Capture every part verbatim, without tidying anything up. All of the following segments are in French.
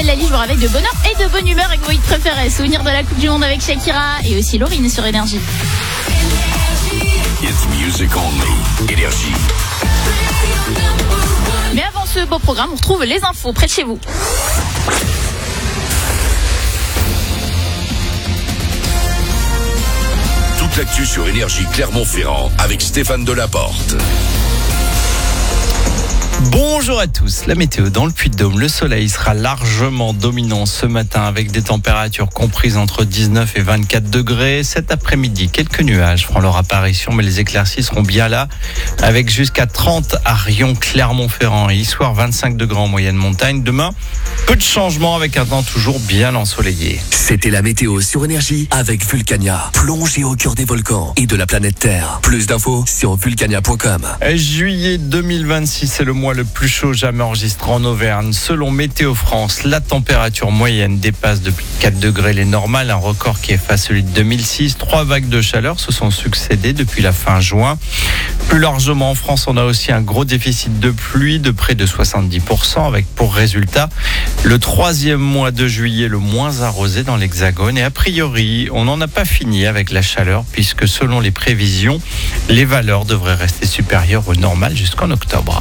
Isabelle Lally jouera avec de bonheur et de bonne humeur avec vos hits préférés. Souvenir de la Coupe du Monde avec Shakira et aussi Laurine sur Énergie. It's music only. Énergie. Mais avant ce beau programme, on retrouve les infos près de chez vous. Toute l'actu sur Énergie Clermont-Ferrand avec Stéphane Delaporte. Bonjour à tous, la météo dans le Puy-de-Dôme, le soleil sera largement dominant ce matin avec des températures comprises entre dix-neuf et vingt-quatre degrés. Cet après-midi, quelques nuages feront leur apparition, mais les éclaircies seront bien là avec jusqu'à trente à Rion, Clermont-Ferrand et Issoire, vingt-cinq degrés en moyenne montagne. Demain, peu de changements avec un temps toujours bien ensoleillé. C'était la météo sur Énergie avec Vulcania. Plongée au cœur des volcans et de la planète Terre. Plus d'infos sur vulcania point com. Juillet deux mille vingt-six, c'est le mois le plus chaud jamais enregistré en Auvergne. Selon Météo France, la température moyenne dépasse depuis quatre degrés les normales, un record qui efface celui de deux mille six. Trois vagues de chaleur se sont succédées depuis la fin juin. Plus largement en France, on a aussi un gros déficit de pluie de près de soixante-dix pour cent avec pour résultat le troisième mois de juillet le moins arrosé dans l'Hexagone. Et a priori, on n'en a pas fini avec la chaleur puisque selon les prévisions, les valeurs devraient rester supérieures au normal jusqu'en octobre.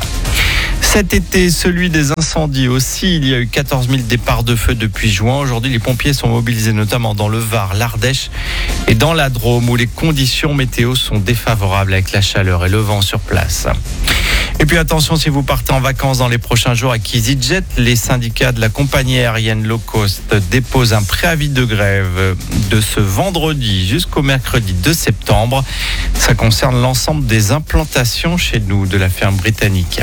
Cet été, celui des incendies aussi. Il y a eu quatorze mille départs de feu depuis juin. Aujourd'hui, les pompiers sont mobilisés notamment dans le Var, l'Ardèche et dans la Drôme où les conditions météo sont défavorables avec la chaleur et le vent sur place. Et puis attention, si vous partez en vacances dans les prochains jours à EasyJet, les syndicats de la compagnie aérienne low cost déposent un préavis de grève de ce vendredi jusqu'au mercredi deux septembre. Ça concerne l'ensemble des implantations chez nous de la ferme britannique.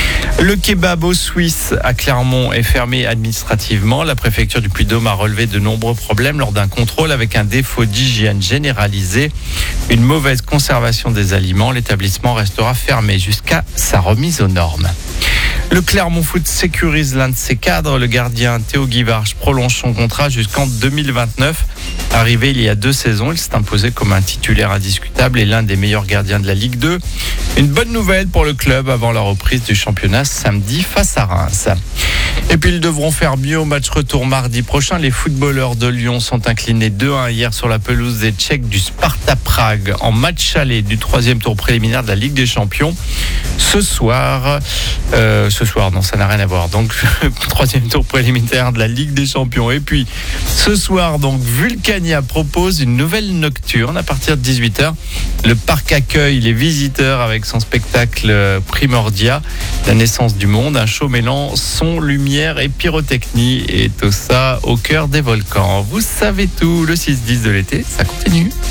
Le kebab au Suisse à Clermont est fermé administrativement. La préfecture du Puy-de-Dôme a relevé de nombreux problèmes lors d'un contrôle avec un défaut d'hygiène généralisé, une mauvaise conservation des aliments. L'établissement restera fermé jusqu'à sa remise aux normes. Le Clermont Foot sécurise l'un de ses cadres. Le gardien Théo Guivarch prolonge son contrat jusqu'en deux mille vingt-neuf. Arrivé il y a deux saisons, il s'est imposé comme un titulaire indiscutable et l'un des meilleurs gardiens de la Ligue deux. Une bonne nouvelle pour le club avant la reprise du championnat samedi face à Reims. Et puis ils devront faire mieux au match retour mardi prochain. Les footballeurs de Lyon sont inclinés deux à un hier sur la pelouse des Tchèques du Sparta Prague en match aller du troisième tour préliminaire de la Ligue des Champions. Ce soir, euh, ce soir, non, ça n'a rien à voir. Donc, troisième tour préliminaire de la Ligue des Champions. Et puis, ce soir, donc, Vulcania propose une nouvelle nocturne à partir de dix-huit heures. Le parc accueille les visiteurs avec son spectacle Primordia, la naissance du monde, un show mêlant son, lumière et pyrotechnie. Et tout ça au cœur des volcans. Vous savez tout, le six dix de l'été, ça continue.